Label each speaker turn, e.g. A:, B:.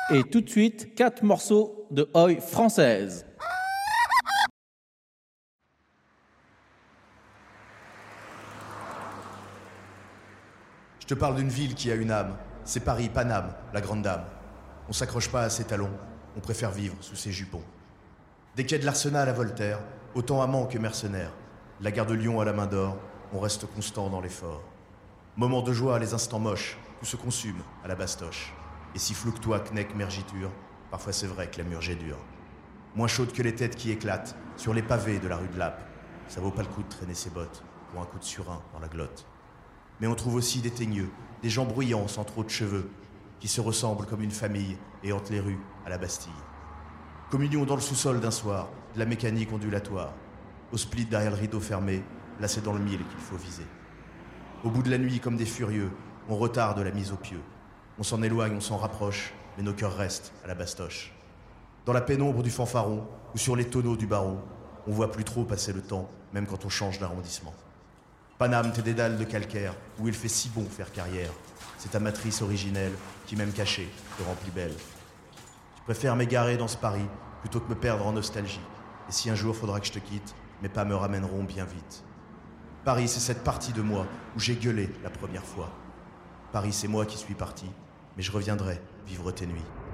A: Et tout de suite, 4 morceaux de Oi française.
B: Je te parle d'une ville qui a une âme. C'est Paris, Paname, la grande dame. On s'accroche pas à ses talons, on préfère vivre sous ses jupons. Des quais de l'Arsenal à Voltaire, autant amant que mercenaire. La gare de Lyon à la main d'or, on reste constant dans l'effort. Moments de joie, les instants moches, tout se consume à la bastoche. Et si flou que toi, Kneck, mergiture, parfois c'est vrai que la murge est dure. Moins chaude que les têtes qui éclatent sur les pavés de la rue de Lappe. Ça vaut pas le coup de traîner ses bottes pour un coup de surin dans la glotte. Mais on trouve aussi des teigneux, des gens bruyants sans trop de cheveux, qui se ressemblent comme une famille et hantent les rues à la Bastille. Communion dans le sous-sol d'un soir, de la mécanique ondulatoire. Au split derrière le rideau fermé, là c'est dans le mille qu'il faut viser. Au bout de la nuit, comme des furieux, on retarde la mise au pieu. On s'en éloigne, on s'en rapproche, mais nos cœurs restent à la bastoche. Dans la pénombre du fanfaron, ou sur les tonneaux du baron, on voit plus trop passer le temps, même quand on change d'arrondissement. Paname, tes dédales de calcaire, où il fait si bon faire carrière. C'est ta matrice originelle, qui même cachée, te remplit belle. Je préfère m'égarer dans ce Paris, plutôt que me perdre en nostalgie. Et si un jour faudra que je te quitte, mes pas me ramèneront bien vite. Paris, c'est cette partie de moi où j'ai gueulé la première fois. Paris, c'est moi qui suis parti, mais je reviendrai vivre tes nuits.